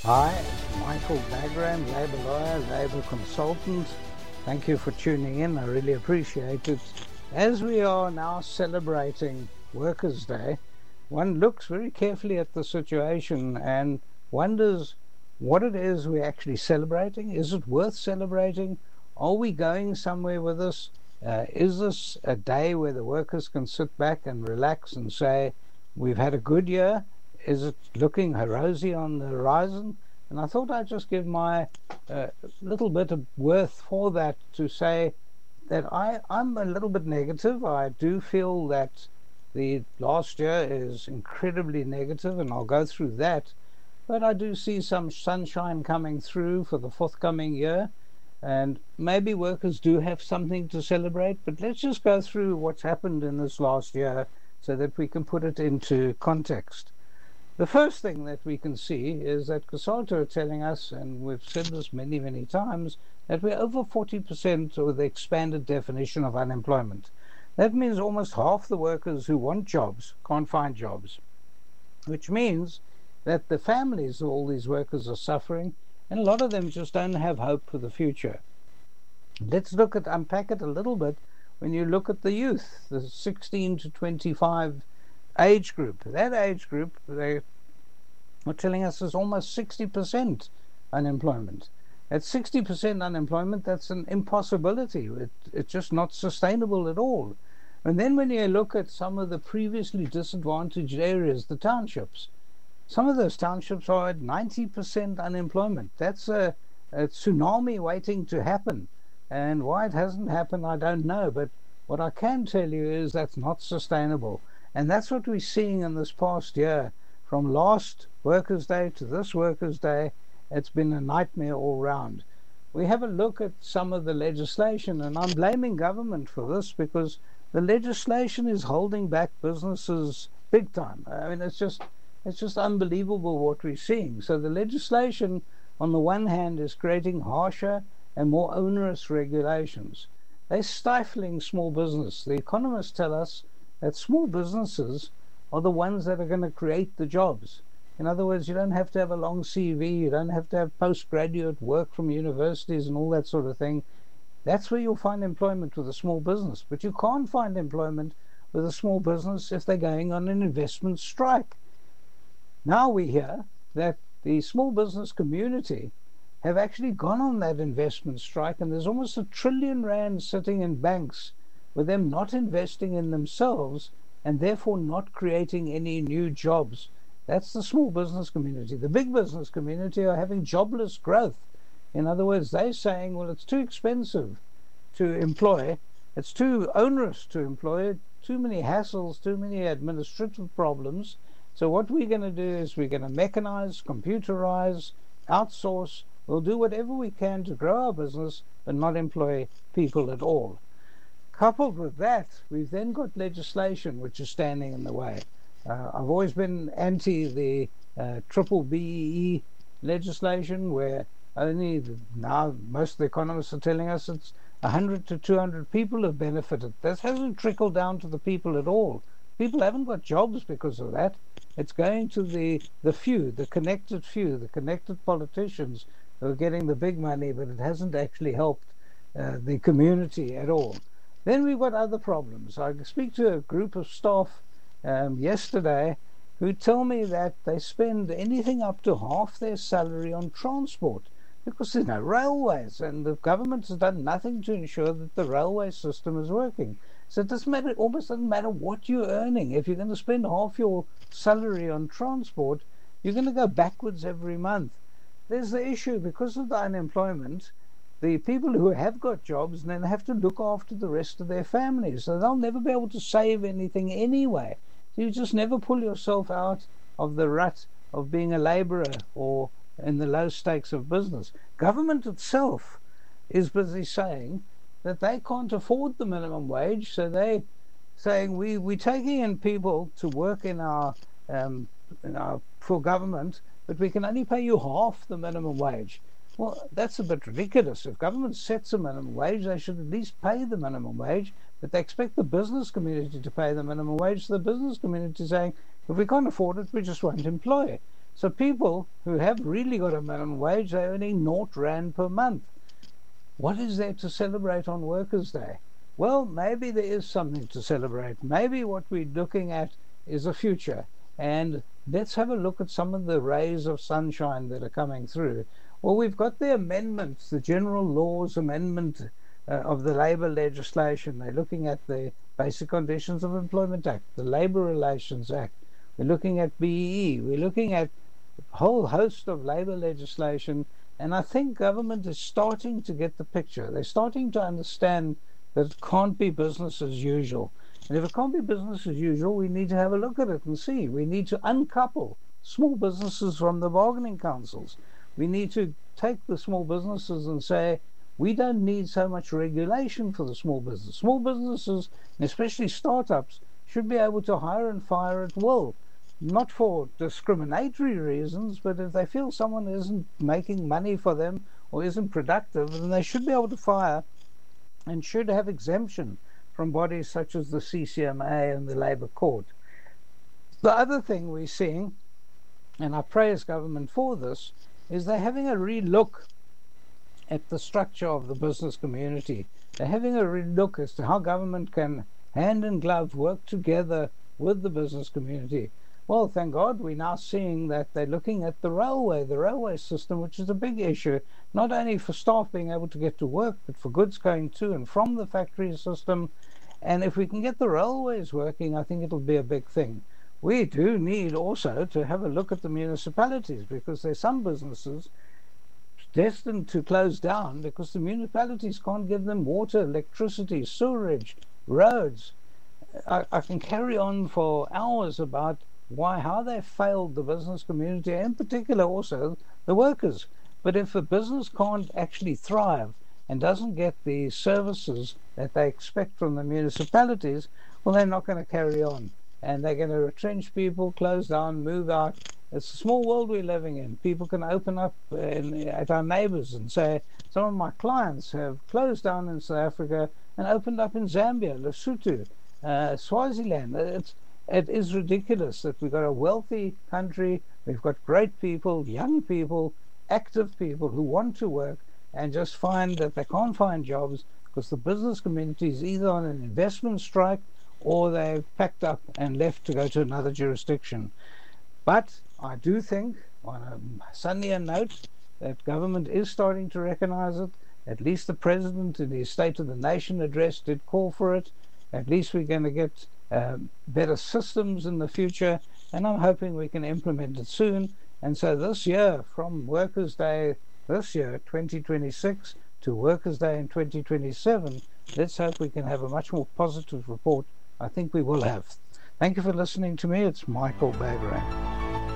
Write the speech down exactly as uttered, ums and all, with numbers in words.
Hi, it's Michael Bagram, Labour lawyer, Labour consultant. Thank you for tuning in. I really appreciate it. As we are now celebrating Workers' Day, one looks very carefully at the situation and wonders what it is we're actually celebrating. Is it worth celebrating? Are we going somewhere with this? Uh, is this a day where the workers can sit back and relax and say, we've had a good year? Is it looking rosy on the horizon? And I thought I'd just give my uh, little bit of worth for that to say that I, I'm a little bit negative. I do feel that the last year is incredibly negative, and I'll go through that. But I do see some sunshine coming through for the forthcoming year, and maybe workers do have something to celebrate. But let's just go through what's happened in this last year so that we can put it into context. The first thing that we can see is that COSATU are telling us, and we've said this many, many times, that we're over forty percent of the expanded definition of unemployment. That means almost half the workers who want jobs can't find jobs, which means that the families of all these workers are suffering, and a lot of them just don't have hope for the future. Let's look at, unpack it a little bit when you look at the youth, the sixteen to twenty-five age group. That age group, they are telling us, is almost sixty percent unemployment. At sixty percent unemployment, that's an impossibility. It, it's just not sustainable at all. And then when you look at some of the previously disadvantaged areas, the townships, some of those townships are at ninety percent unemployment. That's a, a tsunami waiting to happen. And why it hasn't happened, I don't know. But what I can tell you is that's not sustainable. And that's what we're seeing in this past year. From last Workers' Day to this Workers' Day, it's been a nightmare all round. We have a look at some of the legislation, and I'm blaming government for this because the legislation is holding back businesses big time. I mean, it's just it's just unbelievable what we're seeing. So the legislation, on the one hand, is creating harsher and more onerous regulations. They're stifling small business. The economists tell us that small businesses are the ones that are going to create the jobs. In other words, you don't have to have a long C V, you don't have to have postgraduate work from universities and all that sort of thing. That's where you'll find employment with a small business. But you can't find employment with a small business if they're going on an investment strike. Now we hear that the small business community have actually gone on that investment strike, and there's almost a trillion rand sitting in banks with them not investing in themselves and therefore not creating any new jobs. That's the small business community. The big business community are having jobless growth. In other words, they're saying, well, it's too expensive to employ, it's too onerous to employ, too many hassles, too many administrative problems. So what we're going to do is we're going to mechanize, computerize, outsource. We'll do whatever we can to grow our business but not employ people at all. Coupled with that, we've then got legislation which is standing in the way. Uh, I've always been anti the uh, triple B E E legislation, where only the, now most of the economists are telling us it's one hundred to two hundred people have benefited. That hasn't trickled down to the people at all. People haven't got jobs because of that. It's going to the, the few, the connected few, the connected politicians who are getting the big money, but it hasn't actually helped uh, the community at all. Then we've got other problems. I speak to a group of staff um, yesterday who tell me that they spend anything up to half their salary on transport because there's no railways, and the government has done nothing to ensure that the railway system is working. So it doesn't matter, almost doesn't matter what you're earning. If you're going to spend half your salary on transport, you're going to go backwards every month. There's the issue, because of the unemployment, the people who have got jobs then have to look after the rest of their families, so they'll never be able to save anything anyway. So you just never pull yourself out of the rut of being a labourer or in the low stakes of business. Government itself is busy saying that they can't afford the minimum wage, so they saying we we're taking in people to work in our um, in our for government, but we can only pay you half the minimum wage. Well, that's a bit ridiculous. If government sets a minimum wage, they should at least pay the minimum wage, but they expect the business community to pay the minimum wage. So the business community is saying, if we can't afford it, we just won't employ. So people who have really got a minimum wage, they're earning naught rand per month. What is there to celebrate on Workers' Day? Well, maybe there is something to celebrate. Maybe what we're looking at is a future. And let's have a look at some of the rays of sunshine that are coming through. Well, we've got the amendments, the General Laws Amendment uh, of the labour legislation. They're looking at the Basic Conditions of Employment Act, the Labour Relations Act. We're looking at B E E. We're looking at a whole host of labour legislation. And I think government is starting to get the picture. They're starting to understand that it can't be business as usual. And if it can't be business as usual, we need to have a look at it and see. We need to uncouple small businesses from the bargaining councils. We need to take the small businesses and say, we don't need so much regulation for the small business. Small businesses, and especially startups, should be able to hire and fire at will. Not for discriminatory reasons, but if they feel someone isn't making money for them or isn't productive, then they should be able to fire and should have exemption from bodies such as the C C M A and the Labour Court. The other thing we're seeing, and I praise government for this, is they're having a re-look at the structure of the business community. They're having a re-look as to how government can hand in glove work together with the business community. Well, thank God we're now seeing that they're looking at the railway, the railway system, which is a big issue, not only for staff being able to get to work, but for goods going to and from the factory system. And if we can get the railways working, I think it'll be a big thing. We do need also to have a look at the municipalities, because there's some businesses destined to close down because the municipalities can't give them water, electricity, sewerage, roads. I, I can carry on for hours about why, how they failed the business community, in particular also the workers. But if a business can't actually thrive and doesn't get the services that they expect from the municipalities, well, they're not going to carry on. And they're going to retrench people, close down, move out. It's a small world we're living in. People can open up in, at our neighbors and say, some of my clients have closed down in South Africa and opened up in Zambia, Lesotho, uh, Swaziland. It's, it is ridiculous that we've got a wealthy country, we've got great people, young people, active people who want to work, and just find that they can't find jobs because the business community is either on an investment strike or they've packed up and left to go to another jurisdiction. But I do think, on a sunnier note, that government is starting to recognize it. At least the President in his State of the Nation address did call for it. At least we're going to get um, better systems in the future, and I'm hoping we can implement it soon. And so this year, from Workers' Day this year, twenty twenty-six, to Workers' Day in twenty twenty-seven, let's hope we can have a much more positive report. I think we will have. Thank you for listening to me. It's Michael Bagrain.